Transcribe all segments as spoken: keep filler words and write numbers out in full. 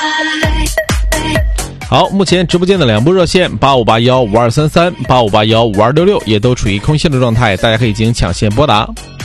好，目前直播间的两部热线八五八幺五二三三、八五八幺五二六六也都处于空线的状态，大家可以进行抢线拨打。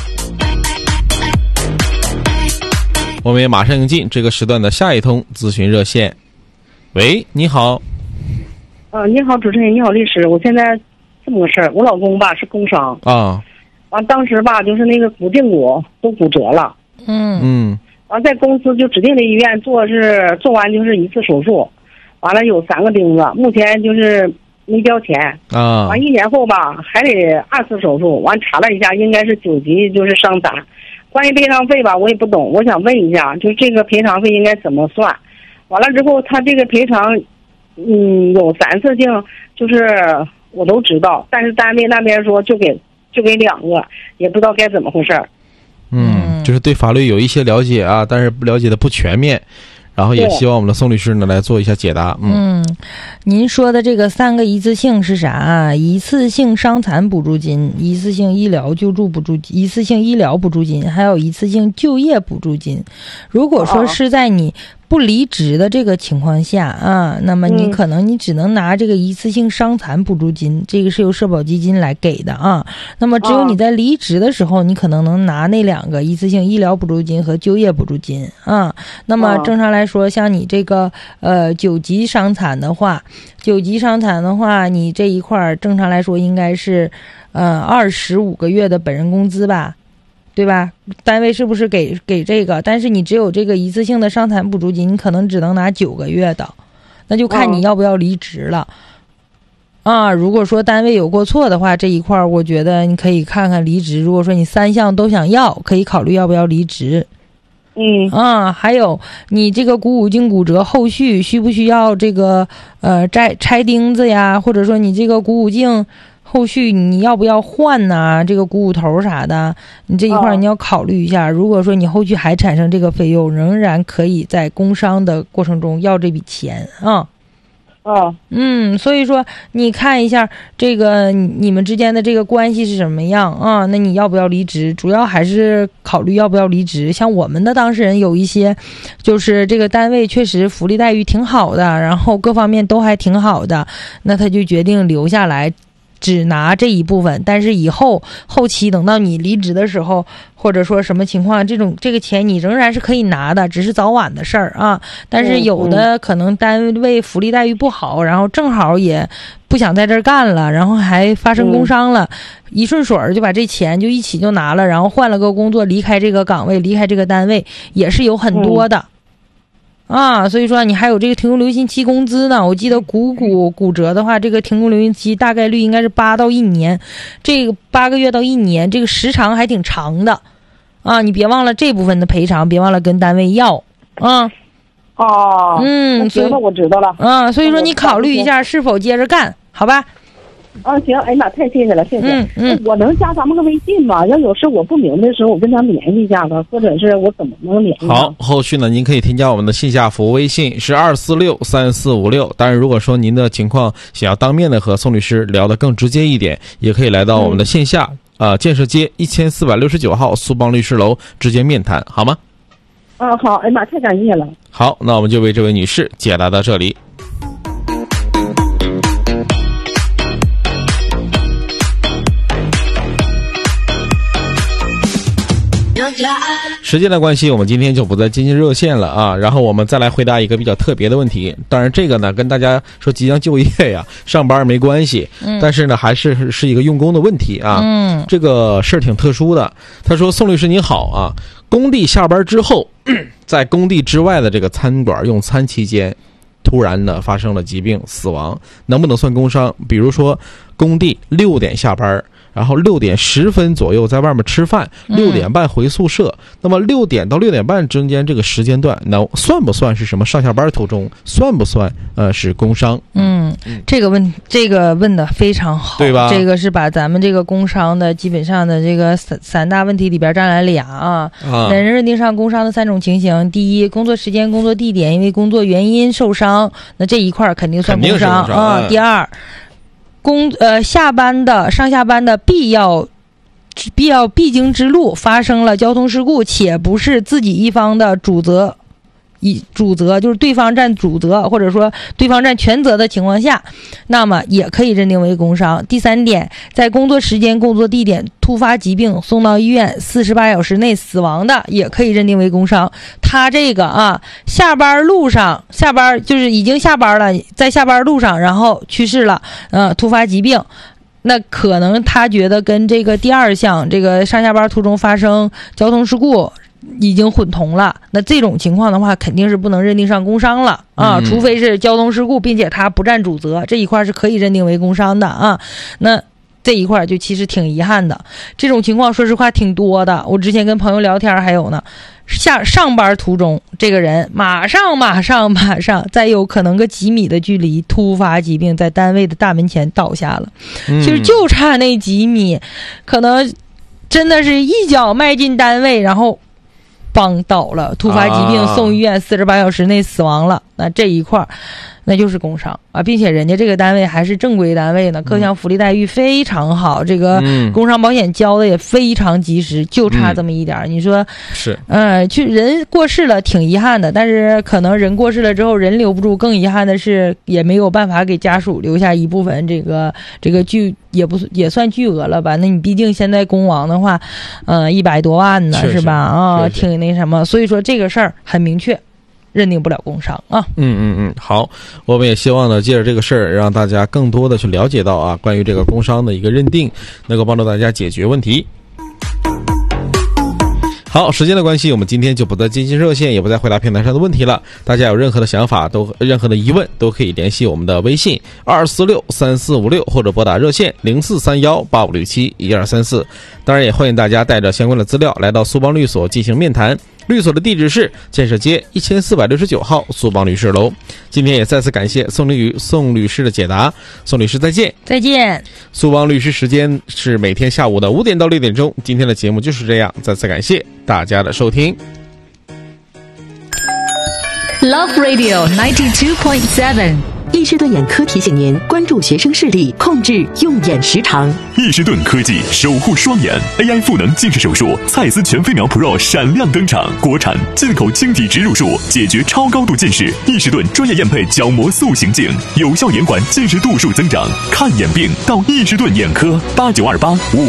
我们也马上迎进这个时段的下一通咨询热线。喂，你好。 呃，你好，主持人，你好，律师。我现在这么个事儿，我老公吧是工伤啊， 完当时吧就是那个骨胫骨都骨折了， 嗯嗯， 完在公司就指定的医院做是做完就是一次手术，完了有三个钉子，目前就是没交钱啊， 完一年后吧还得二次手术，完查了一下应该是九级就是伤残。关于赔偿费吧我也不懂，我想问一下，就这个赔偿费应该怎么算？完了之后他这个赔偿嗯有三次性，就是我都知道，但是单位那边说就给就给两个，也不知道该怎么回事儿。 嗯，就是对法律有一些了解啊，但是不了解的不全面，然后也希望我们的宋律师呢来做一下解答。 嗯，嗯您说的这个三个一次性是啥？一次性伤残补助金、一次性医疗救助补助金、一次性医疗补助金，还有一次性就业补助金。如果说是在你不离职的这个情况下啊，那么你可能你只能拿这个一次性伤残补助金，这个是由社保基金来给的啊。那么只有你在离职的时候，你可能能拿那两个一次性医疗补助金和就业补助金啊。那么正常来说，像你这个呃九级伤残的话，九级伤残的话，你这一块正常来说应该是呃二十五个月的本人工资吧。对吧？单位是不是给给这个？但是你只有这个一次性的伤残补助金，你可能只能拿九个月的，那就看你要不要离职了。啊，如果说单位有过错的话，这一块我觉得你可以看看离职。如果说你三项都想要，可以考虑要不要离职。 嗯啊，还有你这个股骨颈骨折后续需不需要这个呃拆拆钉子呀？或者说你这个股骨颈后续你要不要换呢？这个股骨头啥的，你这一块你要考虑一下。如果说你后续还产生这个费用，仍然可以在工伤的过程中要这笔钱啊。 哦， 嗯，所以说你看一下这个你们之间的这个关系是什么样啊？那你要不要离职？主要还是考虑要不要离职。像我们的当事人有一些，就是这个单位确实福利待遇挺好的，然后各方面都还挺好的，那他就决定留下来。只拿这一部分，但是以后后期等到你离职的时候，或者说什么情况，这种这个钱你仍然是可以拿的，只是早晚的事儿啊。但是有的可能单位福利待遇不好，然后正好也不想在这儿干了，然后还发生工伤了，一顺水儿就把这钱就一起就拿了，然后换了个工作，离开这个岗位，离开这个单位，也是有很多的。啊，所以说你还有这个停工留薪期工资呢。我记得股骨骨折的话，这个停工留薪期大概率应该是八到一年，这个八个月到一年，这个时长还挺长的。啊，你别忘了这部分的赔偿，别忘了跟单位要啊。 哦， 嗯， 行了，我知道了。 啊，所以说你考虑一下是否接着干，好吧？ 啊，行，哎呀妈，太谢谢了，谢谢。 嗯嗯， 我能加咱们个微信吗？要有时我不明白的时候，我跟他联系一下子，或者是我怎么能联系？ 好，后续呢，您可以添加我们的线下服务微信是二四六三四五六。当然，如果说您的情况想要当面的和宋律师聊得更直接一点，也可以来到我们的线下啊、嗯呃、建设街一千四百六十九号苏邦律师楼直接面谈，好吗？ 啊，好，哎呀妈，太感谢了。 好，那我们就为这位女士解答到这里。时间的关系，我们今天就不再接近热线了啊。然后我们再来回答一个比较特别的问题。当然，这个呢跟大家说即将就业呀、上班没关系， 嗯、 但是呢还是是一个用工的问题啊。 嗯， 这个事儿挺特殊的。他说：“宋律师您好啊，工地下班之后，在工地之外的这个餐馆用餐期间，突然呢发生了疾病死亡，能不能算工伤？比如说工地六点下班。”然后六点十分左右在外面吃饭，六点半回宿舍。嗯、那么六点到六点半之间这个时间段，那算不算是什么上下班途中？算不算呃是工伤？ 嗯，这个问这个问的非常好， 对吧？ 这个是把咱们这个工伤的基本上的这个三三大问题里边占来俩啊。啊，本人认定上工伤的三种情形：第一，工作时间、工作地点因为工作原因受伤，那这一块肯定算工伤啊、嗯。第二。工呃下班的上下班的必要必要必经之路发生了交通事故，且不是自己一方的主责以主责，就是对方占主责，或者说对方占全责的情况下，那么也可以认定为工伤。第三点，在工作时间、工作地点突发疾病送到医院四十八小时内死亡的，也可以认定为工伤。他这个啊，下班路上，下班就是已经下班了，在下班路上然后去世了，呃，突发疾病。那可能他觉得跟这个第二项这个上下班途中发生交通事故已经混同了，那这种情况的话肯定是不能认定上工伤了啊、嗯，除非是交通事故并且他不占主责，这一块是可以认定为工伤的啊。那这一块就其实挺遗憾的，这种情况说实话挺多的。我之前跟朋友聊天还有呢，下上班途中这个人马上马上马上再有可能个几米的距离突发疾病在单位的大门前倒下了、嗯、其实就差那几米，可能真的是一脚迈进单位然后帮倒了，突发疾病送医院四十八小时内死亡了、啊、那这一块那就是工伤啊，并且人家这个单位还是正规单位呢，各项福利待遇非常好，这个工伤保险交的也非常及时，就差这么一点、嗯、你说是呃去人过世了挺遗憾的，但是可能人过世了之后人留不住，更遗憾的是也没有办法给家属留下一部分这个这个巨也不也算巨额了吧，那你毕竟现在工亡的话呃一百多万呢， 是, 是吧啊，挺那什么，所以说这个事儿很明确认定不了工伤啊。 嗯嗯嗯，好，我们也希望呢，借着这个事儿，让大家更多的去了解到啊，关于这个工伤的一个认定，能够帮助大家解决问题。好，时间的关系，我们今天就不再接听热线，也不再回答平台上的问题了。大家有任何的想法，都任何的疑问，都可以联系我们的微信二四六三四五六，或者拨打热线零四三幺八五六七一二三四。当然，也欢迎大家带着相关的资料来到苏邦律所进行面谈。律所的地址是建设街一千四百六十九号苏邦律师楼。今天也再次感谢宋律宋律师的解答，宋律师再见。 再见。 苏邦律师时间是每天下午的五点到六点钟。今天的节目就是这样，再次感谢大家的收听。 Love Radio ninety two point seven。 易士顿眼科提醒您关注学生视力，控制用眼时长。 易士顿科技守护双眼 A I 赋能近视手术，蔡司全飞秒 Pro 闪亮登场，国产进口晶体植入术，解决超高度近视。易士顿专业验配角膜塑形镜，有效延缓近视度数增长。看眼病到易士顿眼科，八九二八五。